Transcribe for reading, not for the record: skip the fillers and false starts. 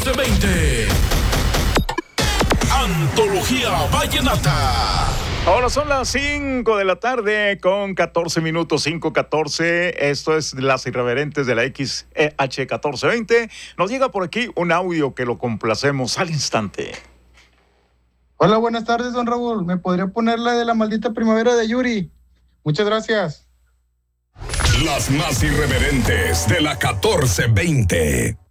1420. Antología Vallenata. Ahora son las 5 de la tarde con 14 minutos, 5:14. Esto es Las Irreverentes de la XEH 1420. Nos llega por aquí un audio que lo complacemos al instante. Hola, buenas tardes, don Raúl. ¿Me podría poner la de La Maldita Primavera de Yuri? Muchas gracias. Las más irreverentes de la 1420.